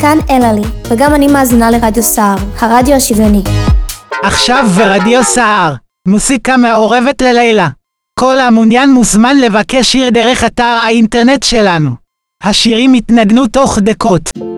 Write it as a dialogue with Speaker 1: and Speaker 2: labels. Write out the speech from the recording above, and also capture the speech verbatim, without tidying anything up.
Speaker 1: כאן אלעלי, וגם אני מאזינה לרדיו סער, הרדיו השוויוני.
Speaker 2: עכשיו ברדיו סער, מוסיקה מעורבת ללילה. כל המעוניין מוזמן לבקש שיר דרך אתר האינטרנט שלנו. השירים יתנגנו תוך דקות.